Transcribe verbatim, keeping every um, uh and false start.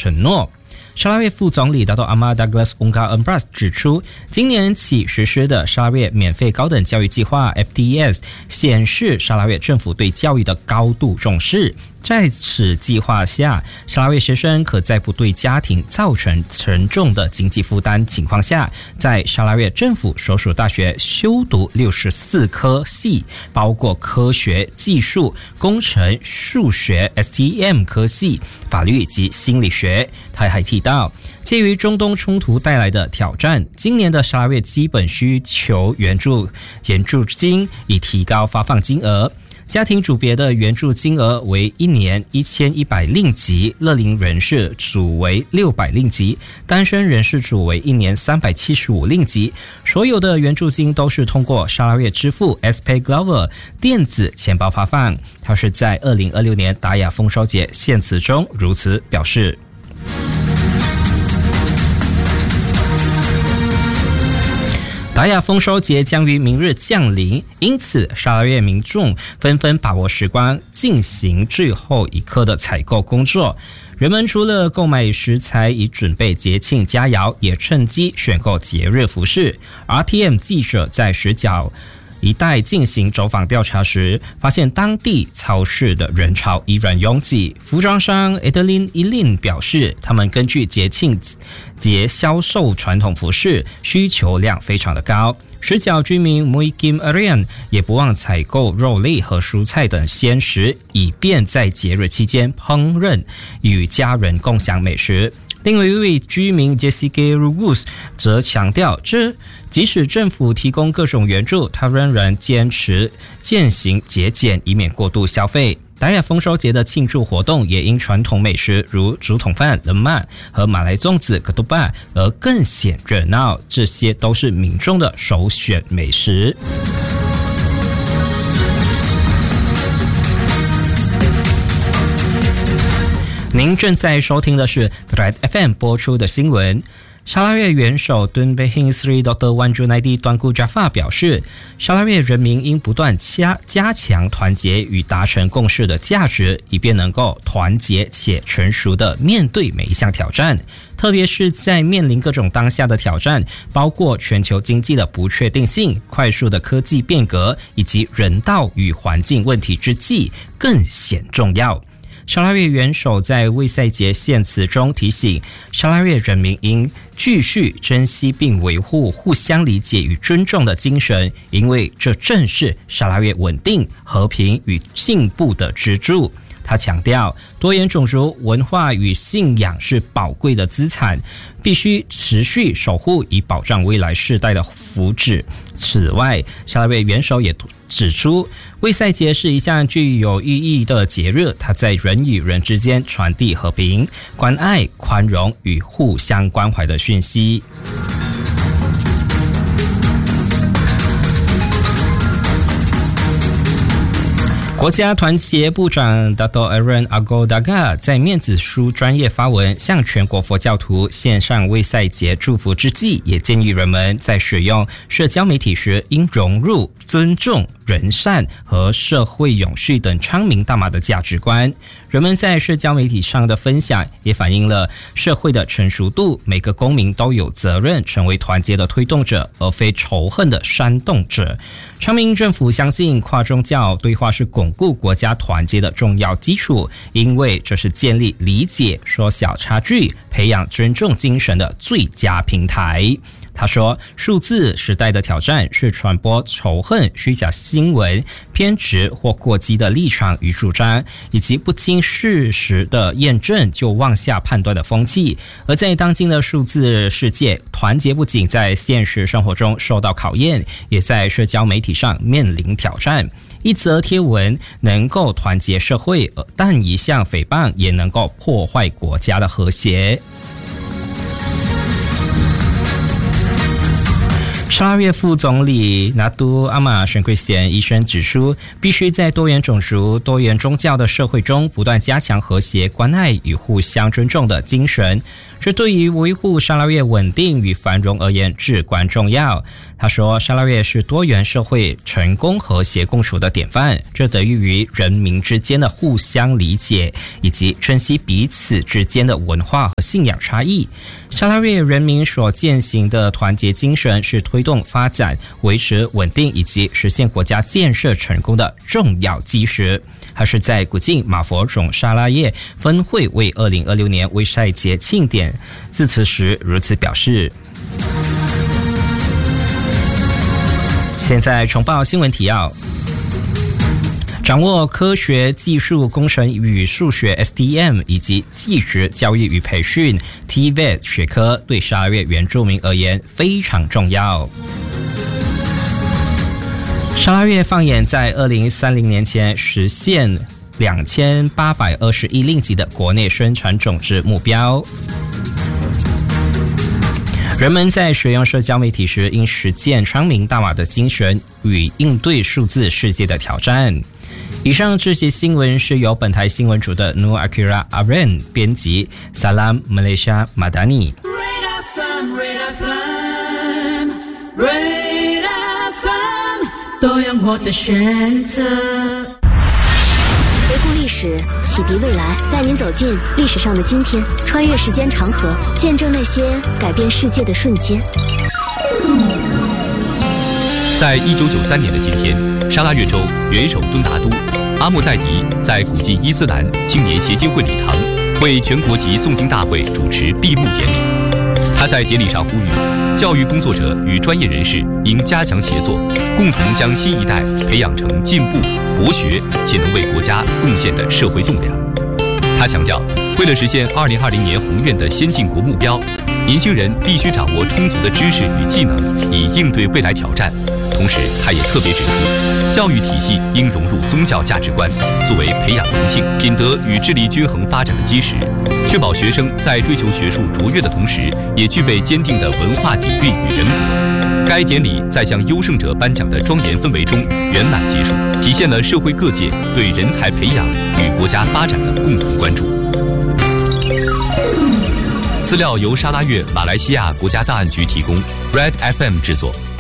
承诺。沙拉越副总理达多阿马 Douglas Unga Embras 指出，今年起实施的沙拉越免费高等教育计划 F D E S 显示沙拉越政府对教育的高度重视。在此计划下，沙拉越学生可在不对家庭造成沉重的经济负担情况下，在沙拉越政府所属大学修读六十四科系，包括科学、技术、工程、数学、S T E M 科系、法律及心理学。他还提到，介于中东冲突带来的挑战，今年的沙拉越基本需求援助援助金已提高发放金额。家庭组别的援助金额为一年一千一百令吉，乐龄人士组为六百令吉，单身人士组为一年三百七十五令吉。所有的援助金都是通过沙拉越支付 S-Pay Glover 电子钱包发放。他是在二零二六年达雅丰收节献词中如此表示。达雅丰收节将于明日降临，因此沙拉越民众纷纷把握时光，进行最后一刻的采购工作。人们除了购买食材以准备节庆佳肴，也趁机选购节日服饰。R T M 记者在石角一带进行走访调查时，发现当地超市的人潮依然拥挤。服装商 Adeline Elin 表示，他们根据节庆节销售传统服饰，需求量非常的高。石角居民 Muikim Arian 也不忘采购肉类和蔬菜等鲜食，以便在节日期间烹饪，与家人共享美食。另外一位居民 Jessica Rugus 则强调，这即使政府提供各种援助，他仍然坚持渐行节俭，以免过度消费。达雅丰收节的庆祝活动也因传统美食如竹筒饭、冷曼和马来粽子 ketupat 而更显热闹，这些都是民众的首选美食。您正在收听的是 Thread F M 播出的新闻。沙拉越元首敦贝辛斯 Doctor Wan Junaidi Tuanku Jaffa 表示，沙拉越人民应不断加加强团结与达成共识的价值，以便能够团结且成熟地面对每一项挑战，特别是在面临各种当下的挑战，包括全球经济的不确定性、快速的科技变革以及人道与环境问题之际，更显重要。沙拉越元首在卫赛节献词中提醒，沙拉越人民应继续珍惜并维护互相理解与尊重的精神，因为这正是沙拉越稳定、和平与进步的支柱。他强调，多元种族文化与信仰是宝贵的资产，必须持续守护，以保障未来世代的福祉。此外，沙拉越元首也指出，卫赛节是一项具有意义的节日，它在人与人之间传递和平、关爱、宽容与互相关怀的讯息。国家团结部长 Dato' Aaron Agodaga 在面子书专业发文，向全国佛教徒献上卫赛节祝福之际，也建议人们在使用社交媒体时应融入尊重、仁善和社会永续等昌明大马的价值观。人们在社交媒体上的分享也反映了社会的成熟度，每个公民都有责任成为团结的推动者，而非仇恨的煽动者。昌明政府相信跨宗教对话是巩固国家团结的重要基础，因为这是建立理解、缩小差距、培养尊重精神的最佳平台。他说，数字时代的挑战是传播仇恨、虚假新闻、偏执或过激的立场与主张，以及不经事实的验证就妄下判断的风气。而在当今的数字世界，团结不仅在现实生活中受到考验，也在社交媒体上面临挑战。一则贴文能够团结社会，但一项诽谤也能够破坏国家的和谐。沙拉越副总理拿督阿玛沈奎贤医生指出，必须在多元种族、多元宗教的社会中不断加强和谐、关爱与互相尊重的精神，这对于维护沙拉越稳定与繁荣而言至关重要。他他说，沙拉越是多元社会成功和谐共处的典范，这得益于人民之间的互相理解，以及珍惜彼此之间的文化和信仰差异。沙拉越人民所践行的团结精神是推动发展、维持稳定以及实现国家建设成功的重要基石。他是在古晋马佛种沙拉越分会为二零二六年卫赛节庆典致辞时如此表示。现在重报新闻提要。掌握科学技术工程与数学 S T M 以及技职教育与培训 T V E T 学科对沙拉越原住民而言非常重要。沙拉越放眼在二零三零年前实现两千八百二十亿令吉的国内生产总值目标。人们在使用社交媒体时应实践昌明大马的精神与应对数字世界的挑战。以上这些新闻是由本台新闻组的 Nur Akira Aren 编辑 Salam Malaysia Madani。 多样我的选择。 回顾历史，启迪未来，带您走进历史上的今天，穿越时间长河，见证那些改变世界的瞬间。 在一九九三年的今天，沙拉越州元首敦达都阿穆在迪在古晋伊斯兰青年协进会礼堂为全国级诵经大会主持闭幕典礼。他在典礼上呼吁，教育工作者与专业人士应加强协作，共同将新一代培养成进步、博学且能为国家贡献的社会栋梁。他强调，为了实现二零二零年宏愿的先进国目标，年轻人必须掌握充足的知识与技能，以应对未来挑战。同时，他也特别指出，教育体系应融入宗教价值观，作为培养灵性、品德与智力均衡发展的基石，确保学生在追求学术卓越的同时，也具备坚定的文化底蕴与人格。该典礼在向优胜者颁奖的庄严氛围中圆满结束，体现了社会各界对人才培养与国家发展的共同关注。资料由沙拉越马来西亚国家档案局提供 ，Red F M 制作。